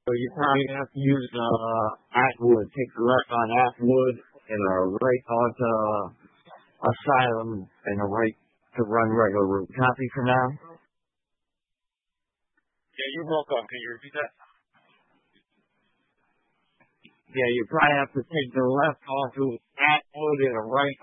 So you probably have to use Atwood. Take the left on Atwood and a right onto Asylum and a right to run regular route. Copy for now? Yeah, you're welcome. Can you repeat that? Yeah, you probably have to take the left onto Atwood and a right